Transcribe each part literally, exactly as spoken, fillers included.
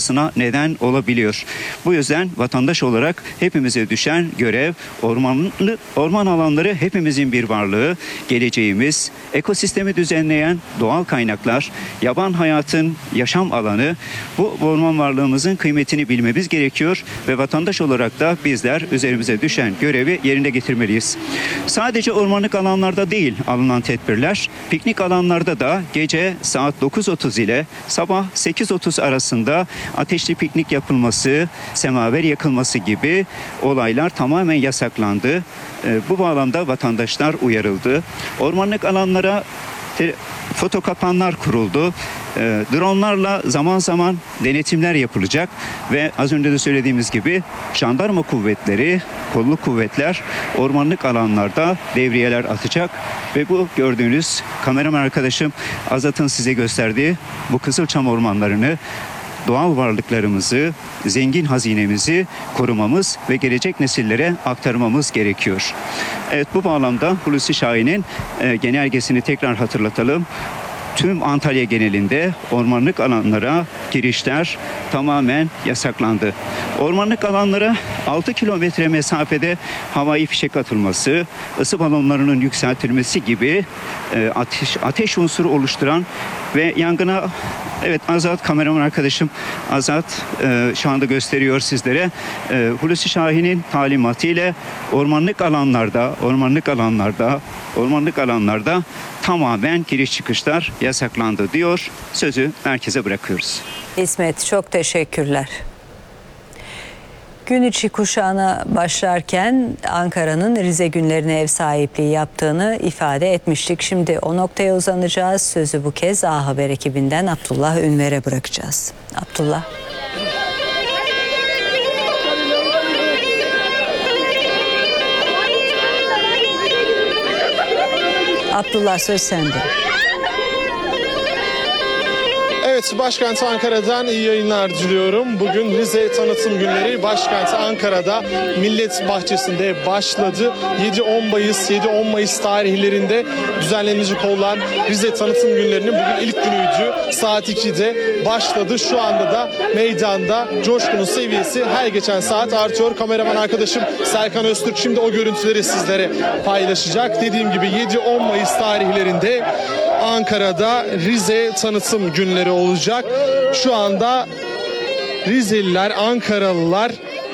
olmasına neden olabiliyor. Bu yüzden vatandaş olarak hepimize düşen görev, ormanlı, orman alanları hepimizin bir varlığı, geleceğimiz, ekosistemi düzenleyen doğal kaynaklar, yaban hayatın yaşam alanı. Bu orman varlığımızın kıymetini bilmemiz gerekiyor ve vatandaş olarak da bizler üzerimize düşen görevi yerine getirmeliyiz. Sadece ormanlık alanlarda değil alınan tedbirler, piknik alanlarda da gece saat dokuz otuz ile sabah sekiz otuz arasında ateşli piknik yapılması, semaver yakılması gibi olaylar tamamen yasaklandı. Bu bağlamda vatandaşlar uyarıldı. Ormanlık alanlara foto kapanlar kuruldu. E, dronlarla zaman zaman denetimler yapılacak ve az önce de söylediğimiz gibi jandarma kuvvetleri, kolluk kuvvetler ormanlık alanlarda devriyeler atacak ve bu gördüğünüz kameraman arkadaşım Azat'ın size gösterdiği bu Kızılçam ormanlarını, doğal varlıklarımızı, zengin hazinemizi korumamız ve gelecek nesillere aktarmamız gerekiyor. Evet, bu bağlamda Hulusi Şahin'in e, genelgesini tekrar hatırlatalım. Tüm Antalya genelinde ormanlık alanlara girişler tamamen yasaklandı. Ormanlık alanlara altı kilometre mesafede havai fişek atılması, ısı balonlarının yükseltilmesi gibi e, ateş, ateş unsuru oluşturan ve yangına, evet Azat kameraman arkadaşım Azat e, şu anda gösteriyor sizlere. E, Hulusi Şahin'in talimatı ile ormanlık alanlarda, ormanlık alanlarda, ormanlık alanlarda tamamen giriş çıkışlar yasaklandı diyor. Sözü merkeze bırakıyoruz. İsmet, çok teşekkürler. Gün içi kuşağına başlarken Ankara'nın Rize günlerine ev sahipliği yaptığını ifade etmiştik. Şimdi o noktaya uzanacağız. Sözü bu kez A Haber ekibinden Abdullah Ünver'e bırakacağız. Abdullah. Abdullah, söz sende. Evet, başkent Ankara'dan iyi yayınlar diliyorum. Bugün Rize Tanıtım Günleri başkent Ankara'da Millet Bahçesi'nde başladı. yedi on Mayıs, yedi on Mayıs tarihlerinde düzenlenecek olan Rize Tanıtım Günleri'nin bugün ilk günüydü. Saat ikide başladı. Şu anda da meydanda coşkunun seviyesi her geçen saat artıyor. Kameraman arkadaşım Serkan Öztürk şimdi o görüntüleri sizlere paylaşacak. Dediğim gibi yedi on Mayıs tarihlerinde Ankara'da Rize Tanıtım Günleri olacak. Şu anda Rizeliler, Ankaralılar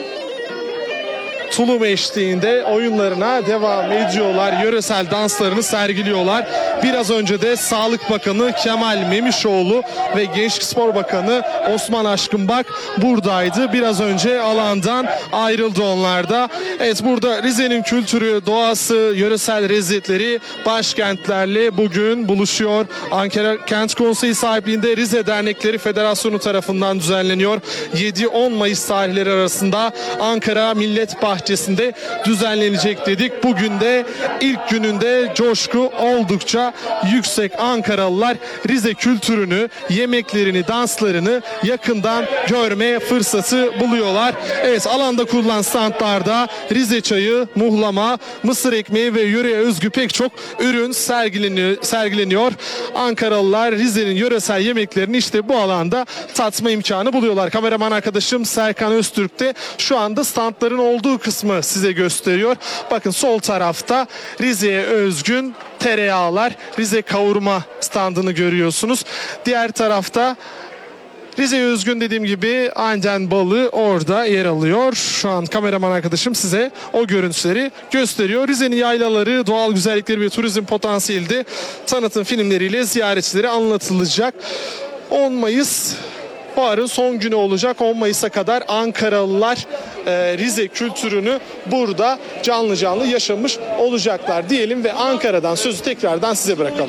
tulum eşliğinde oyunlarına devam ediyorlar. Yöresel danslarını sergiliyorlar. Biraz önce de Sağlık Bakanı Kemal Memişoğlu ve Gençlik Spor Bakanı Osman Aşkınbak buradaydı. Biraz önce alandan ayrıldı onlar da. Evet, burada Rize'nin kültürü, doğası, yöresel lezzetleri başkentlerle bugün buluşuyor. Ankara Kent Konseyi sahipliğinde Rize Dernekleri Federasyonu tarafından düzenleniyor. yedi on Mayıs tarihleri arasında Ankara Millet Bahçesi'nde düzenlenecek dedik. Bugün de ilk gününde coşku oldukça yüksek. Ankaralılar Rize kültürünü, yemeklerini, danslarını yakından görme fırsatı buluyorlar. Evet, alanda kurulan standlarda Rize çayı, muhlama, mısır ekmeği ve yöreye özgü pek çok ürün sergileniyor. sergileniyor. Ankaralılar Rize'nin yöresel yemeklerini işte bu alanda tatma imkanı buluyorlar. Kameraman arkadaşım Serkan Öztürk de şu anda standların olduğu kısmı size gösteriyor. Bakın sol tarafta Rize'ye özgün tereyağlar, Rize kavurma standını görüyorsunuz. Diğer tarafta Rize'ye özgün dediğim gibi Anden balığı orada yer alıyor. Şu an kameraman arkadaşım size o görüntüleri gösteriyor. Rize'nin yaylaları, doğal güzellikleri ve turizm potansiyeli de tanıtım filmleriyle ziyaretçilere anlatılacak. on Mayıs fuarın son günü olacak. on Mayıs'a kadar Ankaralılar e, Rize kültürünü burada canlı canlı yaşamış olacaklar diyelim ve Ankara'dan sözü tekrardan size bırakalım.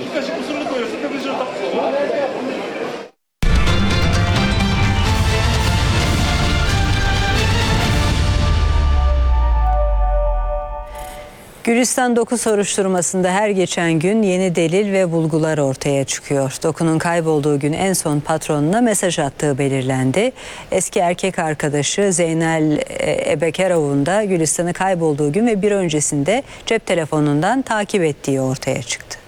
Gülistan Doku soruşturmasında her geçen gün yeni delil ve bulgular ortaya çıkıyor. Doku'nun kaybolduğu gün en son patronuna mesaj attığı belirlendi. Eski erkek arkadaşı Zeynel Ebekerov'un da Gülistan'ı kaybolduğu gün ve bir öncesinde cep telefonundan takip ettiği ortaya çıktı.